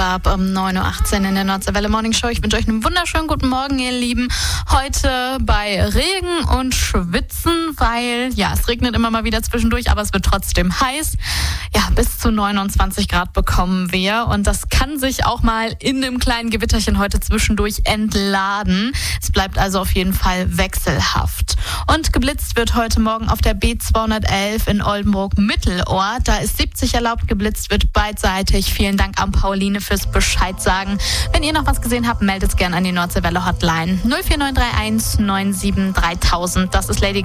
Wrap um 9.18 Uhr in der Nordseewelle Morning Show. Ich wünsche euch einen wunderschönen guten Morgen, ihr Lieben. Heute bei Regen und Schwitzen, weil es regnet immer mal wieder zwischendurch, aber es wird trotzdem heiß. Ja, bis zu 29 Grad bekommen wir und das kann sich auch mal in einem kleinen Gewitterchen heute zwischendurch entladen. Es bleibt also auf jeden Fall wechselhaft. Und geblitzt wird heute Morgen auf der B211 in Oldenburg-Mittelort. Da ist 70 erlaubt, geblitzt wird beidseitig. Vielen Dank an Pauline fürs Bescheid sagen. Wenn ihr noch was gesehen habt, meldet es gerne an die Nordseewelle Hotline 04931 97 3000. Das ist Lady